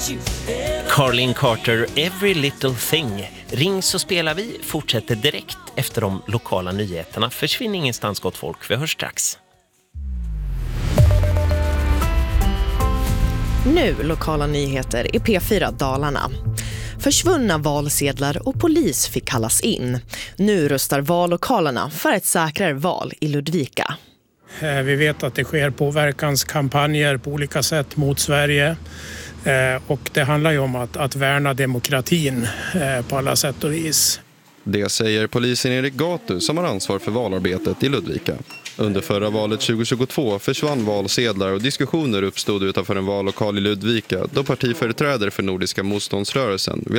Carlin Carter, Every Little Thing. Ring så spelar vi, fortsätter direkt efter de lokala nyheterna. Försvinn ingenstans, gott folk, vi hörs strax. Nu lokala nyheter i P4 Dalarna. Försvunna valsedlar och polis fick kallas in. Nu röstar vallokalerna för ett säkrare val i Ludvika. Vi vet att det sker påverkanskampanjer på olika sätt mot Sverige. Och det handlar ju om att värna demokratin på alla sätt och vis. Det säger polisen Erik Gatu som har ansvar för valarbetet i Ludvika. Under förra valet 2022 försvann valsedlar och diskussioner uppstod utanför en vallokal i Ludvika då partiföreträdare för Nordiska motståndsrörelsen